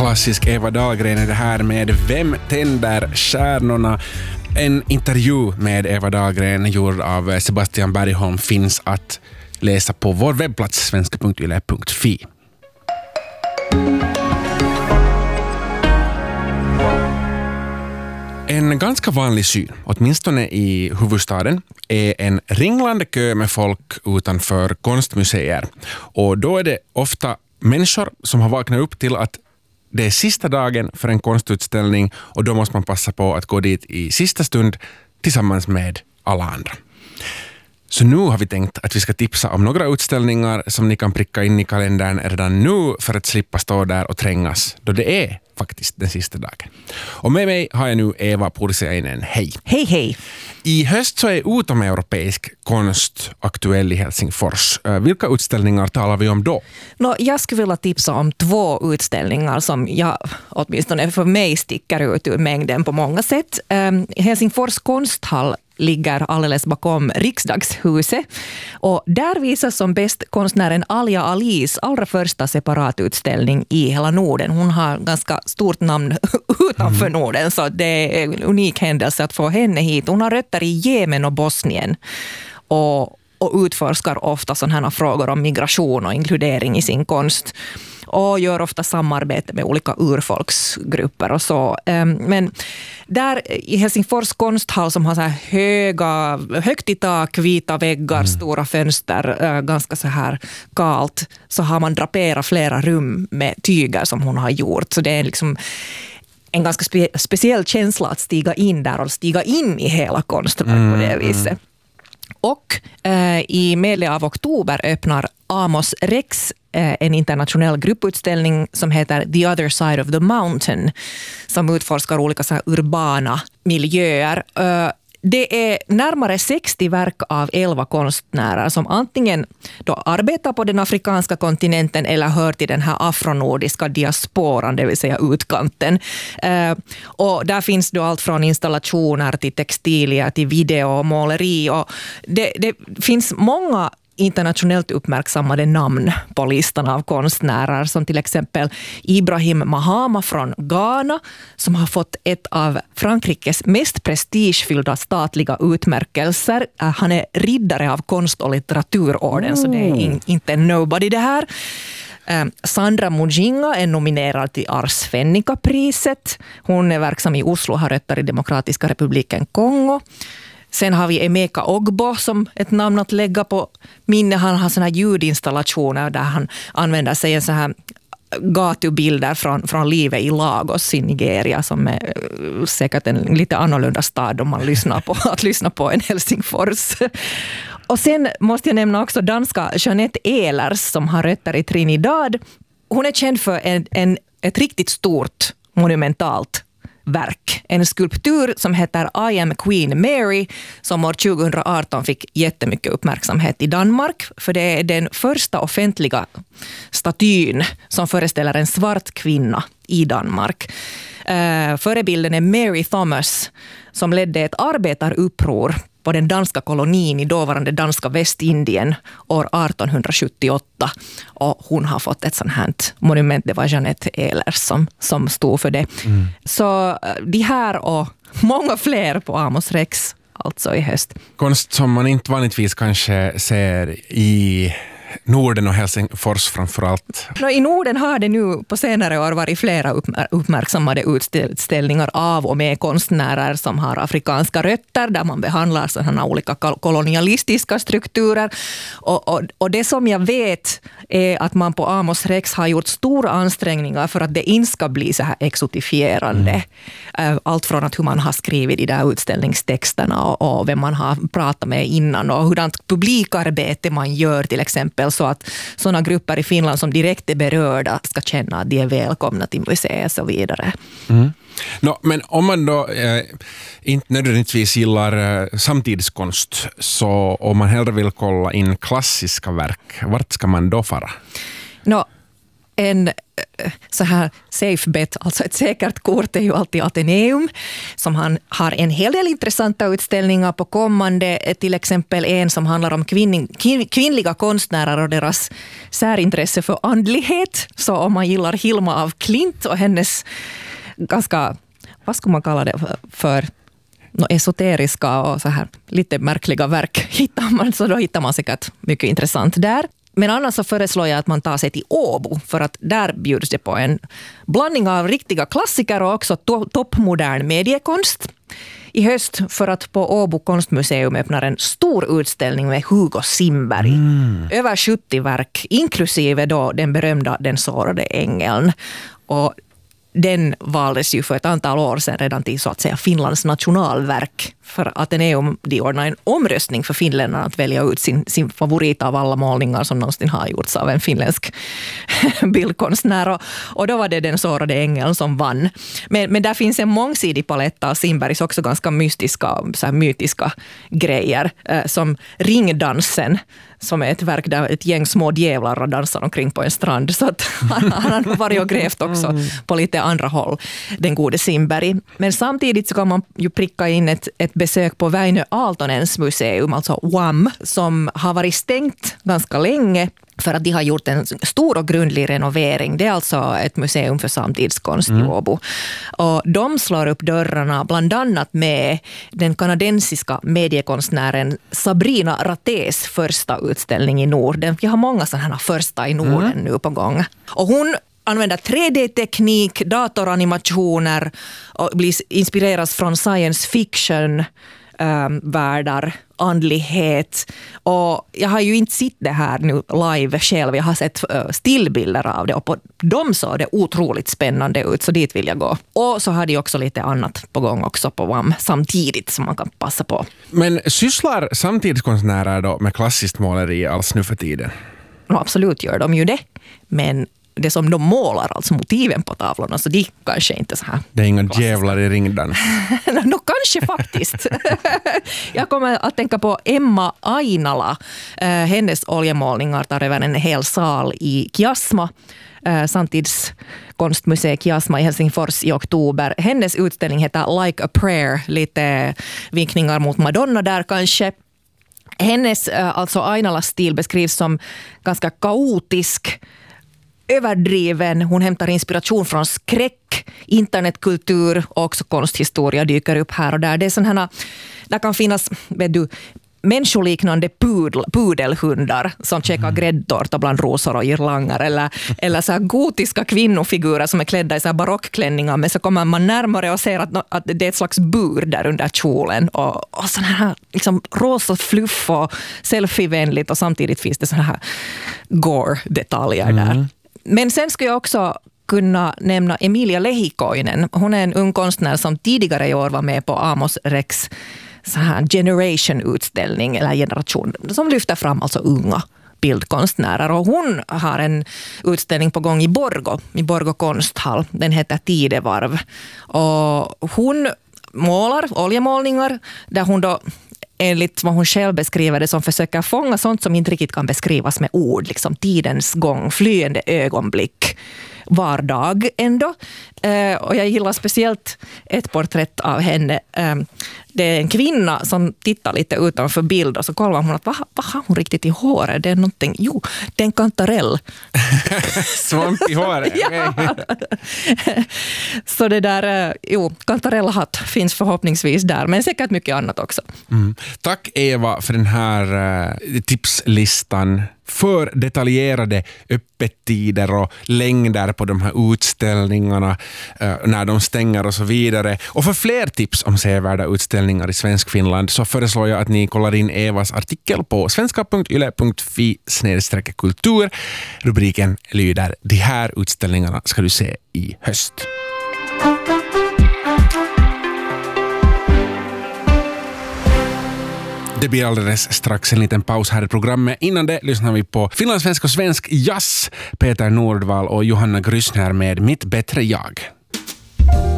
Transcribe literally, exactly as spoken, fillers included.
klassisk Eva Dahlgren är det här med Vem tänder stjärnorna? En intervju med Eva Dahlgren gjord av Sebastian Bergholm finns att läsa på vår webbplats svenska punkt yle punkt fi. En ganska vanlig syn, åtminstone i huvudstaden, är en ringlande kö med folk utanför konstmuseer. Och då är det ofta människor som har vaknat upp till att det är sista dagen för en konstutställning och då måste man passa på att gå dit i sista stund tillsammans med alla andra. Så nu har vi tänkt att vi ska tipsa om några utställningar som ni kan pricka in i kalendern redan nu för att slippa stå där och trängas då det är faktiskt den sista dagen. Och med mig har jag nu Eva Pursiainen. Hej! Hej, hej! I höst så är utomeuropeisk konst aktuell i Helsingfors. Vilka utställningar talar vi om då? No, jag skulle vilja tipsa om två utställningar som jag, åtminstone för mig, sticker ut ur mängden på många sätt. Um, Helsingfors konsthall ligger alldeles bakom Riksdagshuset. Och där visas som bäst konstnären Alia Alis allra första separatutställning i hela Norden. Hon har ganska stort namn utanför mm. Norden, så det är en unik händelse att få henne hit. Hon har rötter i Jemen och Bosnien och, och utforskar ofta sådana här frågor om migration och inkludering i sin konst. Och gör ofta samarbete med olika urfolksgrupper och så. Men där i Helsingfors konsthall som har så här höga, högt i tak, vita väggar, mm. stora fönster, ganska så här kalt, så har man draperat flera rum med tyger som hon har gjort. Så det är liksom en ganska spe- speciell känsla att stiga in där och stiga in i hela konsten mm. på det viset. Och eh, i medel av oktober öppnar Amos Rex eh, en internationell grupputställning som heter The Other Side of the Mountain, som utforskar olika så här urbana miljöer. Eh, det är närmare sextio verk av elva konstnärer som antingen då arbetar på den afrikanska kontinenten eller hör till den här afronordiska diasporan, det vill säga utkanten. Eh, och där finns då allt från installationer till textilier till video och måleri. Och det, det finns många internationellt uppmärksammade namn på listan av konstnärer, som till exempel Ibrahim Mahama från Ghana, som har fått ett av Frankrikes mest prestigefyllda statliga utmärkelser. Han är riddare av konst- och litteraturorden, mm. så det är in, inte nobody det här. Sandra Mujinga är nominerad till Ars Fennica-priset. Hon är verksam i Oslo och har rötter i Demokratiska republiken Kongo. Sen har vi Emeka Ogbo som ett namn att lägga på minne. Han har såna här ljudinstallationer där han använder sig av så här gatubilder från, från livet i Lagos i Nigeria, som är säkert en lite annorlunda stad om man lyssnar på att lyssna på en Helsingfors. Och sen måste jag nämna också danska Jeanette Ehlers som har rötter i Trinidad. Hon är känd för en, en, ett riktigt stort monumentalt verk. En skulptur som heter I am Queen Mary, som år tjugohundraarton fick jättemycket uppmärksamhet i Danmark, för det är den första offentliga statyn som föreställer en svart kvinna i Danmark. Uh, förebilden är Mary Thomas, som ledde ett arbetaruppror på den danska kolonin i dåvarande danska Västindien år arton sjuttioåtta. Och hon har fått ett sånt här monument. Det var Jeanette Ehlers som, som stod för det. Mm. Så de här och många fler på Amos Rex, alltså i höst. Konst som man inte vanligtvis kanske ser i Norden och Helsingfors framförallt. I Norden har det nu på senare år varit flera uppmärksammade utställningar av och med konstnärer som har afrikanska rötter, där man behandlar sådana olika kolonialistiska strukturer. Och, och, och det som jag vet är att man på Amos Rex har gjort stora ansträngningar för att det inte ska bli så här exotifierande. Mm. Allt från att hur man har skrivit de där utställningstexterna och, och vem man har pratat med innan och hurdant publikarbete man gör till exempel, så att sådana grupper i Finland som direkt är berörda ska känna att de är välkomna till museet och så vidare. Mm. No, men om man då eh, inte nödvändigtvis gillar eh, samtidskonst, så om man hellre vill kolla in klassiska verk, vart ska man då fara? No, en så här safe bet, alltså ett säkert kort är ju alltid Atheneum, som han har en hel del intressanta utställningar på kommande, till exempel en som handlar om kvinn, kvinnliga konstnärer och deras särintresse för andlighet. Så om man gillar Hilma af Klint och hennes ganska, vad ska man kalla det för, no, esoteriska och så här lite märkliga verk hittar man, så då hittar man säkert mycket intressant där. Men annars så föreslår jag att man tar sig till Åbo, för att där bjuds det på en blandning av riktiga klassiker och också to- toppmodern mediekonst. I höst, för att på Åbo konstmuseum öppnar en stor utställning med Hugo Simberg. Mm. Över sjuttio verk, inklusive då den berömda Den sårade ängeln. Och den valdes ju för ett antal år sedan redan till så att säga Finlands nationalverk, för Atheneum de ordnar en omröstning för finländarna att välja ut sin, sin favorit av alla målningar som någonsin har gjorts av en finländsk bildkonstnär. Och, och då var det Den sårade ängeln som vann. Men, men där finns en mångsidig palett av Simbergs också ganska mystiska, så här mytiska grejer, eh, som Ringdansen, som är ett verk där ett gäng små djävlar dansar omkring på en strand. Så att han, han har varit och grävt också på lite andra håll, den gode Simberg. Men samtidigt så kan man ju pricka in ett, ett besök på Väinö Aaltonens museum, alltså W A M, som har varit stängt ganska länge för att de har gjort en stor och grundlig renovering. Det är alltså ett museum för samtidskonst mm. i Åbo. Och de slår upp dörrarna bland annat med den kanadensiska mediekonstnären Sabrina Ratés första utställning i Norden. Jag har många sådana första i Norden mm. nu på gång. Och hon använder tre D-teknik, datoranimationer och blir inspireras från science fiction Um, världar, andlighet. Och jag har ju inte sett det här nu live själv. Jag har sett uh, stillbilder av det och på dem såg det otroligt spännande ut, så dit vill jag gå. Och så har de också lite annat på gång också på W A M samtidigt som man kan passa på. Men sysslar samtidskonstnärer då med klassiskt måleri alls nu för tiden? No, absolut gör de ju det. Men det som de målar, alltså motiven på tavlorna, så de kanske inte så här. Det är inga djävlar i ringdan. no, kanske faktiskt. Jag kommer att tänka på Emma Ainala. Hennes oljemålningar tar över en hel sal i Kiasma, samtidskonstmuseet Kiasma i Helsingfors i oktober. Hennes utställning heter Like a Prayer, lite vinkningar mot Madonna där kanske. Hennes, alltså Ainalas stil beskrivs som ganska kaotisk, överdriven. Hon hämtar inspiration från skräck, internetkultur och också konsthistoria dyker upp här och där. Det är sån här, där kan finnas, vet du, människoliknande pudel, pudelhundar som käkar mm. gräddtårta bland rosor och girlanger, eller, eller så här gotiska kvinnofigurer som är klädda i så här barockklänningar, men så kommer man närmare och ser att, att det är ett slags bur där under kjolen och, och sån här liksom rosa fluff och selfievänligt, och samtidigt finns det såna här gore-detaljer mm. där. Men sen ska jag också kunna nämna Emilia Lehikoinen. Hon är en ung konstnär som tidigare i år var med på Amos Rex så här generation-utställning, eller generation, som lyfter fram alltså unga bildkonstnärer. Och hon har en utställning på gång i Borgo, i Borgo konsthall. Den heter Tidevarv. Och hon målar oljemålningar där hon då, enligt vad hon själv beskriver det, som försöker fånga sånt som inte riktigt kan beskrivas med ord. Liksom tidens gång, flyende ögonblick, vardag ändå. Eh, och jag gillar speciellt ett porträtt av henne. Eh, det är en kvinna som tittar lite utanför bild och så kollar hon att vad, vad har hon riktigt i håret? Det är någonting, jo, det är en kantarell. Svamp i håret. Ja. Så det där, eh, jo, kantarellhatt finns förhoppningsvis där, men säkert mycket annat också. Mm. Tack Eva för den här eh, tipslistan. För detaljerade öppettider och längder på de här utställningarna eh, när de stänger och så vidare. Och för fler tips om sevärda utställningar i svensk Finland så föreslår jag att ni kollar in Evas artikel på svenska punkt yle punkt fi snedstreck kultur. Rubriken lyder: De här utställningarna ska du se i höst. Det blir alldeles strax en liten paus här i programmet. Innan det lyssnar vi på finlandssvensk och svensk jazz. Peter Nordvall och Johanna Grysner med Mitt bättre jag.